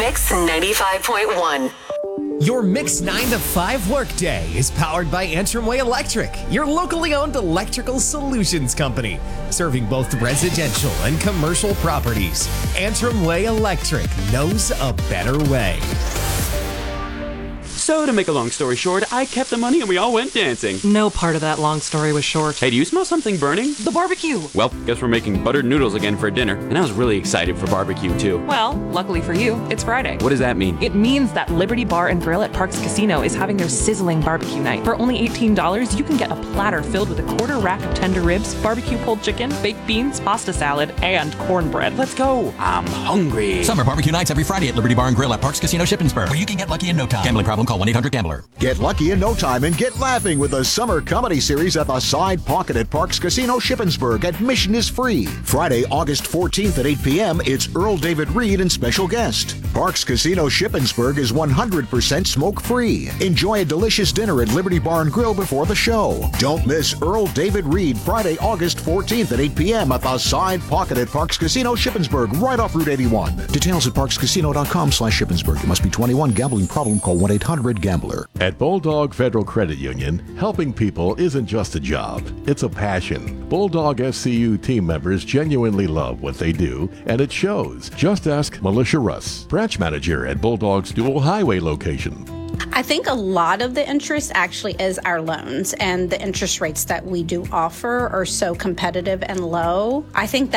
Mix 95.1. Your Mix 9 to 5 workday is powered by Antrim Way Electric, your locally owned electrical solutions company, serving both residential and commercial properties. Antrim Way Electric knows a better way. So, to make a long story short, I kept the money and we all went dancing. No part of that long story was short. Hey, do you smell something burning? The barbecue. Well, guess we're making buttered noodles again for dinner, and I was really excited for barbecue too. Well, luckily for you, it's Friday. What does that mean? It means that Liberty Bar and Grill at Parks Casino is having their sizzling barbecue night. For only $18, you can get a platter filled with a quarter rack of tender ribs, barbecue pulled chicken, baked beans, pasta salad, and cornbread. Let's go. I'm hungry. Summer barbecue nights every Friday at Liberty Bar and Grill at Parks Casino Shippensburg, where you can get lucky in no time. Gambling problem? Call 1-800-GAMBLER. Get lucky in no time and get laughing with the summer comedy series at the Side Pocket at Parks Casino Shippensburg. Admission is free. Friday, August 14th at 8 p.m., it's Earl David Reed and special guest. Parks Casino Shippensburg is 100% smoke-free. Enjoy a delicious dinner at Liberty Bar and Grill before the show. Don't miss Earl David Reed Friday, August 14th at 8 p.m. at the Side Pocket at Parks Casino Shippensburg, right off Route 81. Details at parkscasino.com/Shippensburg. You must be 21. Gambling problem? Call 1-800-GAMBLER. At Bulldog Federal Credit Union, helping people isn't just a job, it's a passion. Bulldog FCU team members genuinely love what they do, and it shows. Just ask Militia Russ, branch manager at Bulldog's Dual Highway location. I think a lot of the interest actually is our loans, and the interest rates that we do offer are so competitive and low. I think